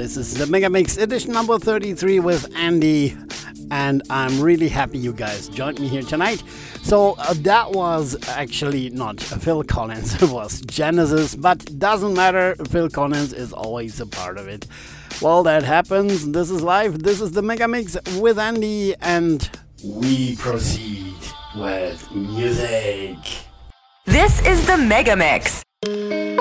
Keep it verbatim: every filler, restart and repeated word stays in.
This is the Mega Mix edition number thirty-three with Andy, and I'm really happy you guys joined me here tonight. So uh, that was actually not Phil Collins, it was Genesis, but doesn't matter, Phil Collins is always a part of it. Well, that happens, this is life, this is the Mega Mix with Andy, and we proceed with music. This is the Mega Mix.